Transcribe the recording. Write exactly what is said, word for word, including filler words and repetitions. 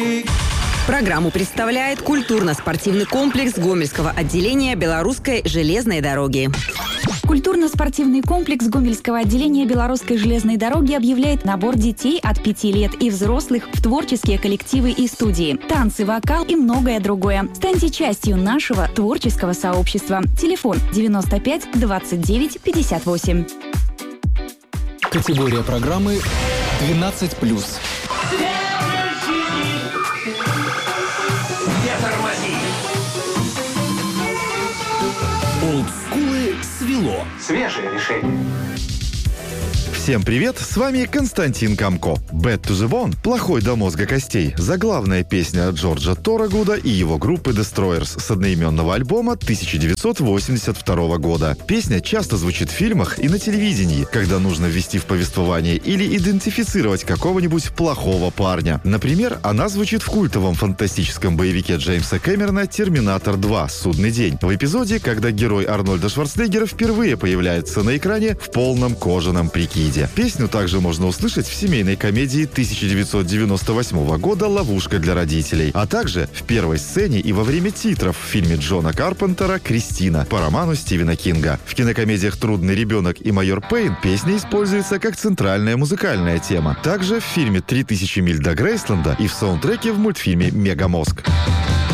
Программу представляет культурно-спортивный комплекс Гомельского отделения Белорусской железной дороги. Культурно-спортивный комплекс Гомельского отделения Белорусской железной дороги объявляет набор детей от пяти лет и взрослых в творческие коллективы и студии, танцы, вокал и многое другое. Станьте частью нашего творческого сообщества. Телефон девяносто пять двадцать девять пятьдесят восемь. Категория программы двенадцать плюс. Олдскулы свело. Свежее решение. Всем привет, с вами Константин Камко. «Bad to the Bone» – «Плохой до мозга костей» – заглавная песня Джорджа Торагуда и его группы Destroyers с одноименного альбома тысяча девятьсот восемьдесят второго года. Песня часто звучит в фильмах и на телевидении, когда нужно ввести в повествование или идентифицировать какого-нибудь плохого парня. Например, она звучит в культовом фантастическом боевике Джеймса Кэмерона «Терминатор два. Судный день» в эпизоде, когда герой Арнольда Шварценеггера впервые появляется на экране в полном кожаном прикиде. Песню также можно услышать в семейной комедии тысяча девятьсот девяносто восьмого года «Ловушка для родителей», а также в первой сцене и во время титров в фильме Джона Карпентера «Кристина» по роману Стивена Кинга. В кинокомедиях «Трудный ребенок» и «Майор Пейн» песня используется как центральная музыкальная тема. Также в фильме «Три тысячи миль до Грейсленда» и в саундтреке в мультфильме «Мегамозг».